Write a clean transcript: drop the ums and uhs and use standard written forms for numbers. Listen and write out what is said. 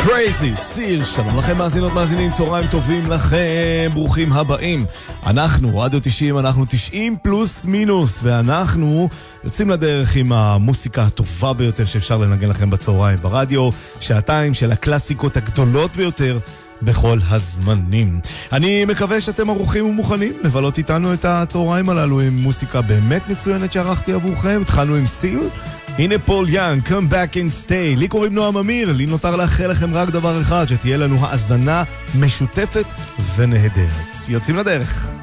Crazy סיר, שלום לכם מאזינות מאזינים, צהריים טובים לכם, ברוכים הבאים. אנחנו רדיו 90, אנחנו 90 פלוס מינוס, ואנחנו יוצאים לדרך עם המוסיקה הטובה ביותר שאפשר לנגן לכם בצהריים ברדיו, שעתיים של הקלאסיקות הגדולות ביותר בכל הזמנים. אני מקווה שאתם ערוכים ומוכנים לבלות איתנו את הצהריים הללו עם מוסיקה באמת מצוינת שערכתי עבורכם. התחלנו עם סיר, הנה פול יאנג, Come Back and Stay. לי קוראים נועם אמיר, לי נותר לאחל לכם רק דבר אחד, שתהיה לנו האזנה משותפת ונהדרת. יוצאים לדרך.